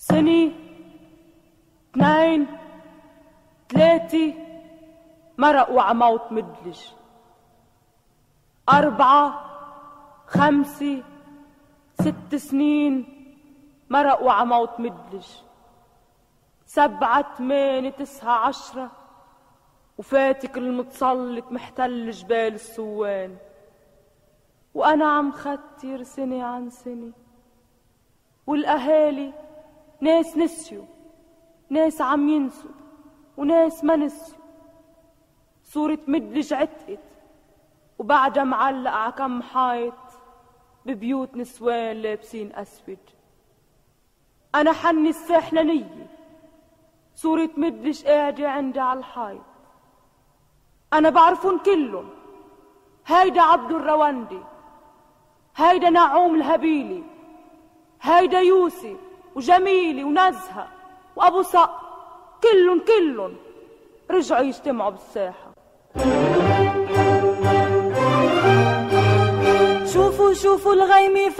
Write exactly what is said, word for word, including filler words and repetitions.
سنة اثنين ثلاثة مرق وعموت مدلج. أربعة خمسة ست سنين مرق وعموت مدلج. سبعة ثمانية تسعة عشرة وفاتك المتسلط محتل جبال السوان، وأنا عم ختر سنة عن سنة، والأهالي ناس نسيوا، ناس عم ينسوا، وناس ما نسيوا. صورة مدلج عتقت وبعدها معلقة عكم حايط ببيوت نسوان لابسين أسود. أنا حني الساحلانية صورة مدلج قاعدة عندي على الحايط. أنا بعرفن كلن، هيدا عبد الرواندي، هيدا نعوم الهبيلي، هيدا يوسف وجميلي ونزهة وأبو صقر، كلن كلن رجعوا يجتمعوا بالساحة. شوفوا شوفوا الغيمة